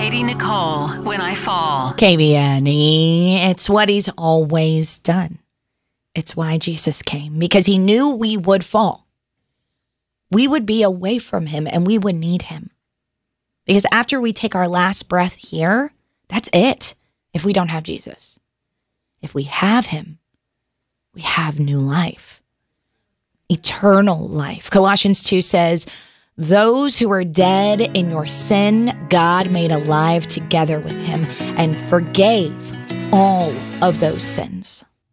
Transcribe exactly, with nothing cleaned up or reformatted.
Katie Nicole, When I Fall. K B N E, it's what he's always done. It's why Jesus came, because he knew we would fall. We would be away from him and we would need him. Because after we take our last breath here, that's it if we don't have Jesus. If we have him, we have new life, eternal life. Colossians two says, those who are dead in your sin, God made alive together with him and forgave all of those sins.